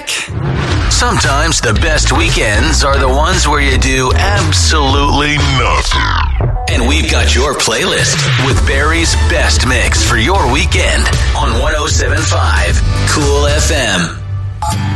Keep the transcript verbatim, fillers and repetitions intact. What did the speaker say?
check. Sometimes the best weekends are the ones where you do absolutely nothing. And we've got your playlist with Barry's best mix for your weekend on one oh seven point five Cool F M.